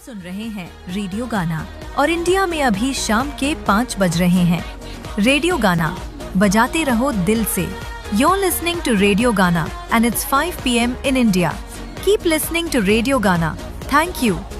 सुन रहे हैं रेडियो गाना और इंडिया में अभी शाम के 5 बज रहे हैं। रेडियो गाना बजाते रहो दिल से। You're listening to Radio Gana and it's 5 p.m. in India. Keep listening to Radio Gana. Thank you.